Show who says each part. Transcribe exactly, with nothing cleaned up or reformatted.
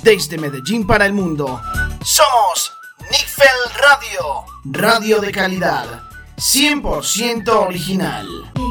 Speaker 1: Desde Medellín para el mundo, somos Nickfell Radio, radio de calidad, cien por ciento original.